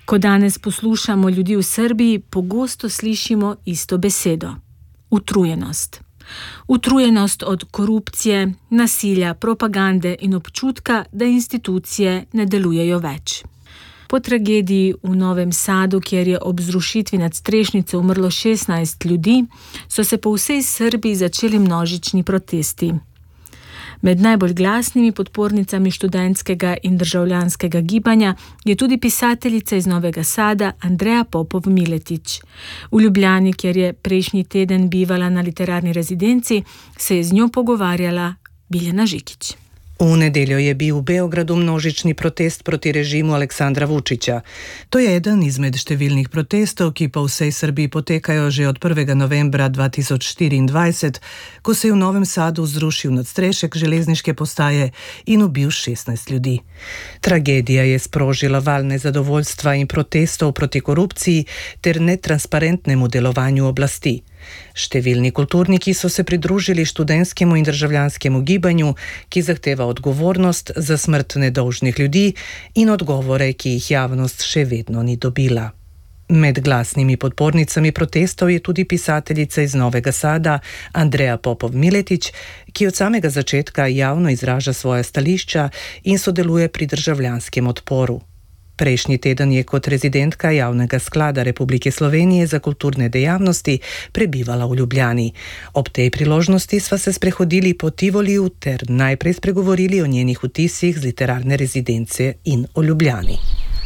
Ko danes poslušamo ljudi v Srbiji, pogosto slišimo isto besedo. Utrujenost. Utrujenost od korupcije, nasilja, propagande in občutka, da institucije ne delujejo več. Po tragediji v Novem Sadu, kjer je ob zrušitvi nadstrešnice umrlo 16 ljudi, so se po vsej Srbiji začeli množični protesti. Med najbolj glasnimi podpornicami študentskega in državljanskega gibanja je tudi pisateljica iz Novega Sada Andreja Popov Miletić. V Ljubljani, kjer je prejšnji teden bivala na literarni rezidenci, se je z njo pogovarjala Biljana Žikić. V nedeljo je bil v Beogradu množični protest proti režimu Aleksandra Vučića. To je eden izmed številnih protestov, ki po vsej Srbiji potekajo že od 1. novembra 2024, ko se je v Novem Sadu zrušil nadstrešek železniške postaje in ubil 16 ljudi. Tragedija je sprožila val nezadovoljstva in protestov proti korupciji ter netransparentnemu delovanju oblasti. Številni kulturniki so se pridružili študentskemu in državljanskemu gibanju, ki zahteva odgovornost za smrt nedolžnih ljudi in odgovore, ki jih javnost še vedno ni dobila. Med glasnimi podpornicami protestov je tudi pisateljica iz Novega Sada Andreja Popov Miletić, ki od samega začetka javno izraža svoja stališča in sodeluje pri državljanskem odporu. Prejšnji teden je kot rezidentka Javnega sklada Republike Slovenije za kulturne dejavnosti prebivala v Ljubljani. Ob tej priložnosti sva se sprehodili po Tivoliju ter najprej spregovorili o njenih vtisih z literarne rezidence in o Ljubljani.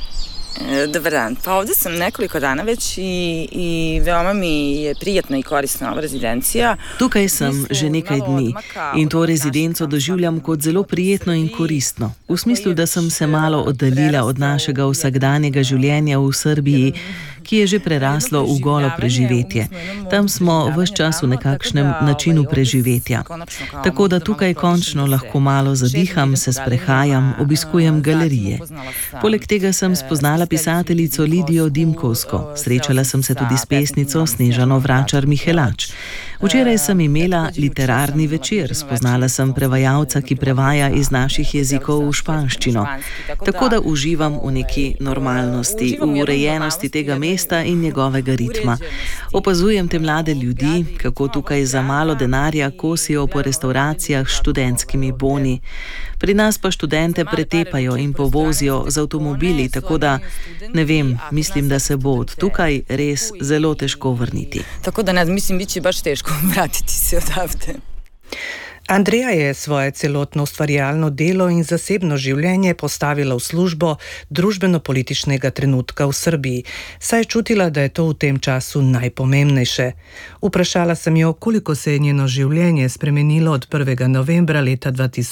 Dobar dan, pa ovdje sam nekoliko dana već i veoma mi je prijatna i korisna ova rezidencija. Tukaj sem že nekaj dni in to rezidenco doživljam kot zelo prijetno in koristno. V smislu, da sem se malo oddaljila od našega vsakdanjega življenja v Srbiji, ki je že preraslo v golo preživetje. Tam smo ves čas v nekakšnem načinu preživetja. Tako da tukaj končno lahko malo zadiham, se sprehajam, obiskujem galerije. Poleg tega sem spoznala pisateljico Lidijo Dimkovsko. Srečala sem se tudi s pesnico Snežano Vračar-Mihelač. Včeraj sem imela literarni večer, spoznala sem prevajalca, ki prevaja iz naših jezikov v španščino. Tako da uživam v neki normalnosti, v urejenosti tega mesta in njegovega ritma. Opazujem te mlade ljudi, kako tukaj za malo denarja kosijo po restauracijah s študentskimi boni. Pri nas pa študente pretepajo in povozijo z avtomobili, tako da, ne vem, mislim, da se bo od tukaj res zelo težko vrniti. Tako da, mislim, bit će baš teško vratiti se odavde. Andreja je svoje celotno ustvarjalno delo in zasebno življenje postavila v službo družbeno-političnega trenutka v Srbiji, saj je čutila, da je to v tem času najpomembnejše. Vprašala sem jo, koliko se je njeno življenje spremenilo od 1. novembra leta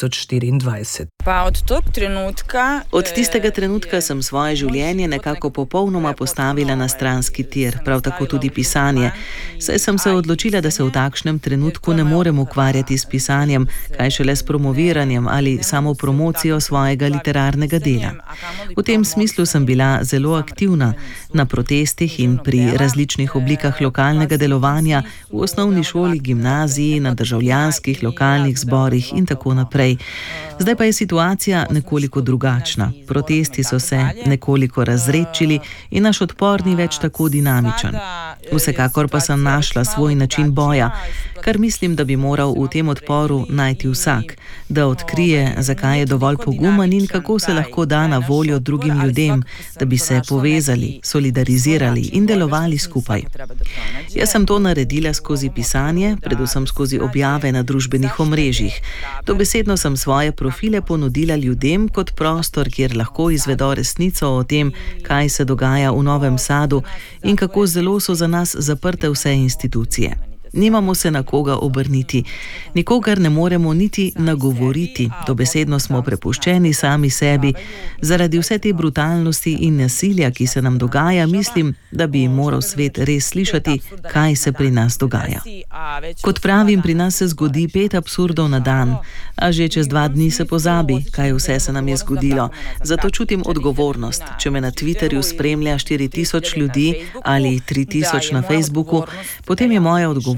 2024. Pa od tog trenutka... Od tistega trenutka sem svoje življenje nekako popolnoma postavila na stranski tir, prav tako tudi pisanje. Saj sem se odločila, da se v takšnem trenutku ne morem ukvarjati s pisanjem, kaj šele s promoviranjem ali samo promocijo svojega literarnega dela. V tem smislu sem bila zelo aktivna na protestih in pri različnih oblikah lokalnega delovanja v osnovni šoli, gimnaziji, na državljanskih, lokalnih zborih in tako naprej. Zdaj pa je situacija nekoliko drugačna. Protesti so se nekoliko razredčili in naš odpor ni več tako dinamičen. Vsekakor pa sem našla svoj način boja, kar mislim, da bi moral v tem odporu najti vsak, da odkrije, zakaj je dovolj pogumen in kako se lahko da na voljo drugim ljudem, da bi se povezali, solidarizirali in delovali skupaj. Jaz sem to naredila skozi pisanje, predvsem skozi objave na družbenih omrežjih. Dobesedno sem svoje profile ponudila ljudem kot prostor, kjer lahko izvedo resnico o tem, kaj se dogaja v Novem Sadu in kako zelo so za nas zaprte vse institucije. Nimamo se na koga obrniti, nikogar ne moremo niti nagovoriti, dobesedno smo prepuščeni sami sebi. Zaradi vse te brutalnosti in nasilja, ki se nam dogaja, mislim, da bi moral svet res slišati, kaj se pri nas dogaja. Kot pravim, pri nas se zgodi 5 absurdov na dan, a že čez 2 dni se pozabi, kaj vse se nam je zgodilo. Zato čutim odgovornost. Če me na Twitterju spremlja 4000 ljudi ali 3000 na Facebooku, potem je moja odgovornost,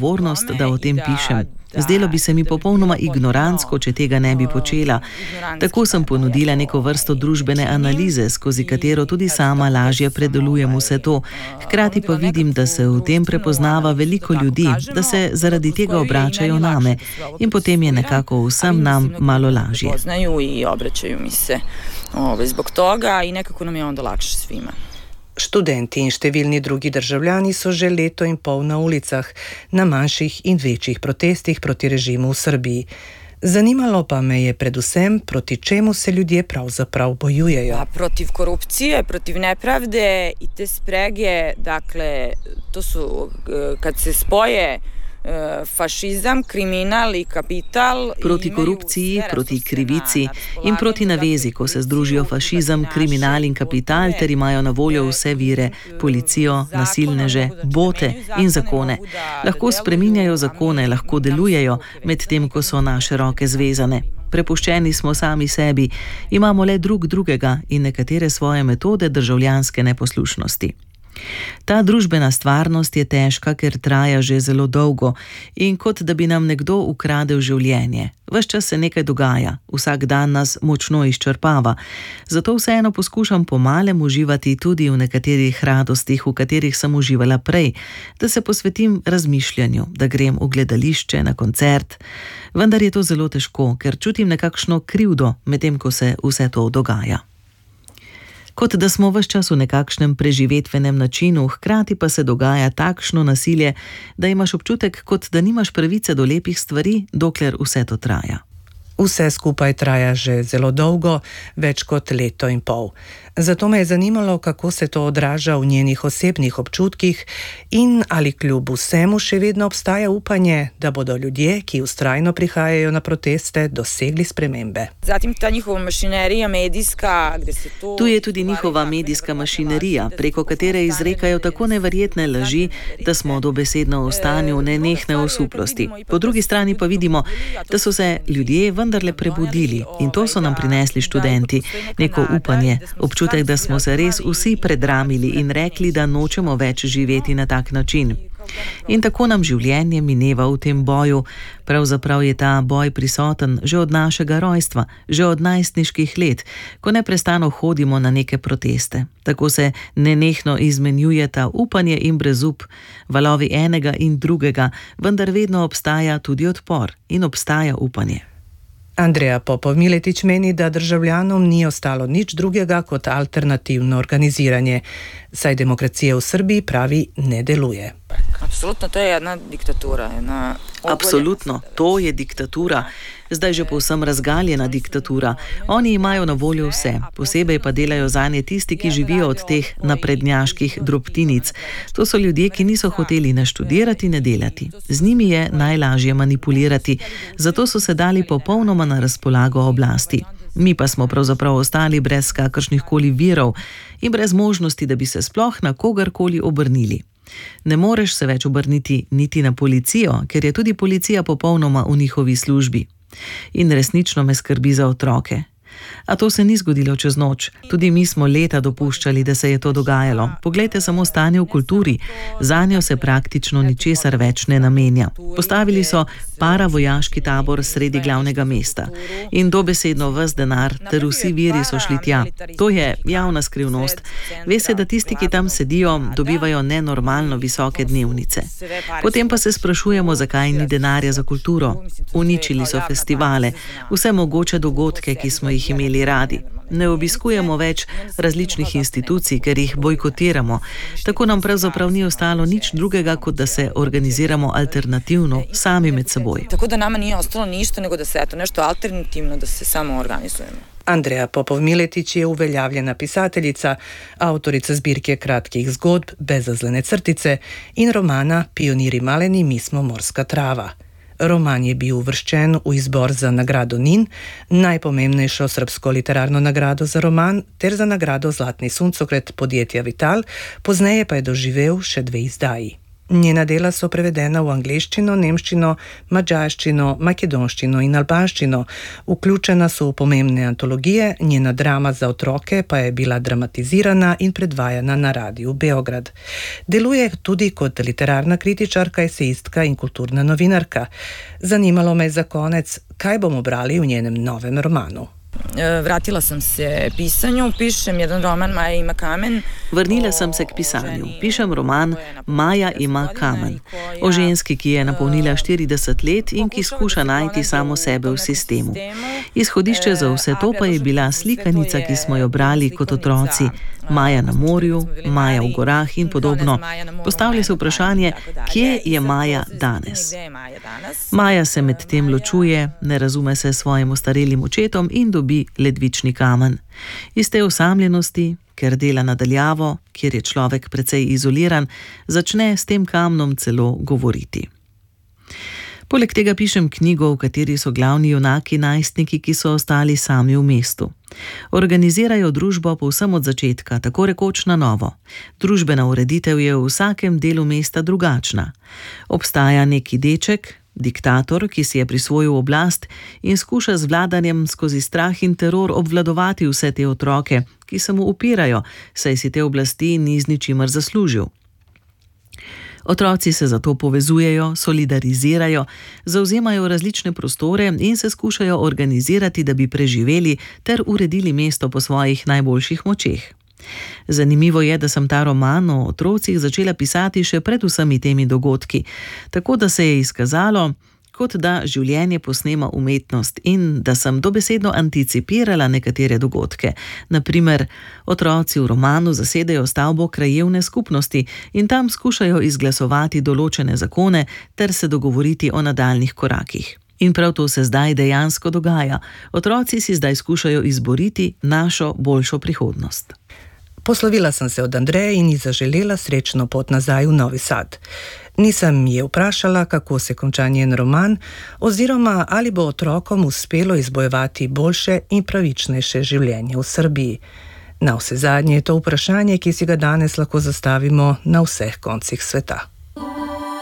odgovornost, da o tem pišem. Zdelo bi se mi popolnoma ignorantsko, če tega ne bi počela. Tako sem ponudila neko vrsto družbene analize, skozi katero tudi sama lažje predelujem vse to. Hkrati pa vidim, da se v tem prepoznava veliko ljudi, da se zaradi tega obračajo name in potem je nekako vsem nam malo lažje. Poznaju i obraćaju mi se zbog toga i nekako nam je onda lakše svima. Študenti in številni drugi državljani so že leto in pol na ulicah, na manjših in večjih protestih proti režimu v Srbiji. Zanimalo pa me je predvsem, proti čemu se ljudje pravzaprav bojujejo. Protiv korupcije, protiv nepravde i te sprege, dakle, to su, kad se spoje fašizam, kriminal i kapital. Proti korupciji, proti krivici in proti navezi, ko se združijo fašizem, kriminal in kapital ter imajo na voljo vse vire, policijo, nasilneže, bote in zakone. Lahko spreminjajo zakone, lahko delujejo, medtem ko so naše roke zvezane. Prepuščeni smo sami sebi, imamo le drugega in nekatere svoje metode državljanske neposlušnosti. Ta družbena stvarnost je težka, ker traja že zelo dolgo in kot da bi nam nekdo ukradel življenje. Ves čas se nekaj dogaja, vsak dan nas močno izčrpava. Zato vseeno poskušam pomalem uživati tudi v nekaterih radostih, v katerih sem uživala prej, da se posvetim razmišljanju, da grem v gledališče, na koncert. Vendar je to zelo težko, ker čutim nekakšno krivdo, medtem ko se vse to dogaja. Kot da smo ves čas v nekakšnem preživetvenem načinu, hkrati pa se dogaja takšno nasilje, da imaš občutek, kot da nimaš pravice do lepih stvari, dokler vse to traja. Vse skupaj traja že zelo dolgo, več kot leto in pol. Zato me je zanimalo, kako se to odraža v njenih osebnih občutkih in ali kljub vsemu še vedno obstaja upanje, da bodo ljudje, ki vztrajno prihajajo na proteste, dosegli spremembe. Zatim ta njihova mašinerija medijska, gde se to... Tu je tudi njihova medijska mašinerija, preko katere izrekajo tako neverjetne laži, da da dobesedno v stanju nenehne osuplosti. Po drugi strani pa vidimo, da so se ljudje vendarle prebudili in to so nam prinesli študenti, neko upanje, občutek, da smo se res vsi predramili in rekli, da nočemo več živeti na tak način. In tako nam življenje mineva v tem boju. Pravzaprav je ta boj prisoten že od našega rojstva, že od najstniških let, ko neprestano hodimo na neke proteste. Tako se nenehno izmenjujeta upanje in brezup, valovi enega in drugega, vendar vedno obstaja tudi odpor in obstaja upanje. Andreja Popov-Miletić meni, da državljanom ni ostalo nič drugega kot alternativno organiziranje, saj demokracija v Srbiji, pravi, ne deluje. Absolutno, to je jedna diktatura. Absolutno, to je diktatura. Zdaj že povsem razgaljena diktatura. Oni imajo na voljo vse, posebej pa delajo zanje tisti, ki živijo od teh naprednjaških drobtinic. To so ljudje, ki niso hoteli ne študirati, ne delati. Z njimi je najlažje manipulirati, zato so se dali popolnoma na razpolago oblasti. Mi pa smo pravzaprav ostali brez kakršnihkoli virov in brez možnosti, da bi se sploh na kogarkoli obrnili. Ne moreš se več obrniti niti na policijo, ker je tudi policija popolnoma v njihovi službi. In resnično me skrbi za otroke. A to se ni zgodilo čez noč. Tudi mi smo leta dopuščali, da se je to dogajalo. Poglejte samo stanje v kulturi. Zanjo se praktično ničesar več ne namenja. Postavili so paravojaški tabor sredi glavnega mesta. In dobesedno ves denar ter vsi viri so šli tja. To je javna skrivnost. Ve se, da tisti, ki tam sedijo, dobivajo nenormalno visoke dnevnice. Potem pa se sprašujemo, zakaj ni denarja za kulturo. Uničili so festivale, vse mogoče dogodke, ki smo jih imeli radi. Ne obiskujemo več različnih institucij, ker jih bojkotiramo. Tako nam pravzaprav ni ostalo nič drugega, kot da se organiziramo alternativno, sami med seboj. Tako da nama nije ostalo ništa, nego da se nešto alternativno, da se samo organizujemo. Andreja Popov-Miletić je uveljavljena pisateljica, avtorica zbirke kratkih zgodb Bezazlene crtice in romana Pioniri maleni, mi smo morska trava. Roman je bil uvrščen v izbor za nagrado NIN, najpomembnejšo srbsko literarno nagrado za roman, ter za nagrado Zlatni suncokret podjetja Vital, pozneje pa je doživel še 2 izdaji. Njena dela so prevedena v angleščino, nemščino, madžarščino, makedonščino in albanščino. Vključena so v pomembne antologije, njena drama za otroke pa je bila dramatizirana in predvajana na Radiu Beograd. Deluje tudi kot literarna kritičarka, esejistka in kulturna novinarka. Zanimalo me je za konec, kaj bomo brali v njenem novem romanu. Vratila sam se pisanju, pišem jedan roman Maja ima kamen. Vrnila sem se k pisanju. Pišem roman Maja ima kamen. O ženski, ki je napolnila 40 let in ki skuša najti samo sebe v sistemu. Izhodišče za vse to pa je bila slikanica, ki smo jo brali kot otroci. Maja na morju, Maja v gorah in podobno. Postavlja se vprašanje, kje je Maja danes? Maja se med tem ločuje, ne razume se s svojim ostarelim očetom in dobi ledvični kamen. Iz te osamljenosti, ker dela nadaljavo, kjer je človek precej izoliran, začne s tem kamnom celo govoriti. Poleg tega pišem knjigo, v kateri so glavni junaki najstniki, ki so ostali sami v mestu. Organizirajo družbo povsem od začetka, tako rekoč na novo. Družbena ureditev je v vsakem delu mesta drugačna. Obstaja neki deček, diktator, ki si je prisvojil oblast in skuša z vladanjem skozi strah in teror obvladovati vse te otroke, ki se mu upirajo, saj si te oblasti ni z ničimer zaslužil. Otroci se zato povezujejo, solidarizirajo, zavzemajo različne prostore in se skušajo organizirati, da bi preživeli ter uredili mesto po svojih najboljših močeh. Zanimivo je, da sem ta roman o otrocih začela pisati še pred vsemi temi dogodki, tako da se je izkazalo, kot da življenje posnema umetnost in da sem dobesedno anticipirala nekatere dogodke. Naprimer, otroci v romanu zasedejo stavbo krajevne skupnosti in tam skušajo izglasovati določene zakone ter se dogovoriti o nadaljnih korakih. In prav to se zdaj dejansko dogaja. Otroci si zdaj skušajo izboriti našo boljšo prihodnost. Poslovila sem se od Andreje in ji zaželela srečno pot nazaj v Novi Sad. Nisem je vprašala, kako se konča njen roman, oziroma ali bo otrokom uspelo izbojevati boljše in pravičnejše življenje v Srbiji. Na vsezadnje je to vprašanje, ki si ga danes lahko zastavimo na vseh koncih sveta.